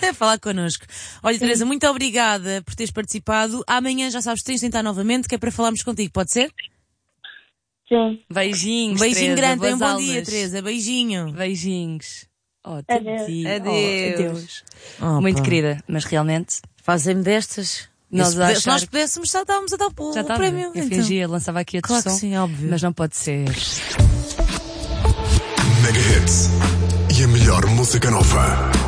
falar connosco. Olha, Teresa, muito obrigada por teres participado. Amanhã, já sabes, tens de tentar novamente, que é para falarmos contigo, pode ser? Sim. Beijinhos, Beijinho Teresa, grande, boas bom aulas. dia, Teresa, beijinho. Beijinhos. Adeus. Adeus. Opa. Muito querida, mas realmente Fazem-me destas. Nós Se a nós achar- pudéssemos, já estávamos a dar o já estava. prémio. Eu então. fingia, lançava aqui a Claro que discussão, sim, óbvio. mas não pode ser. Mega Hits e a melhor música nova.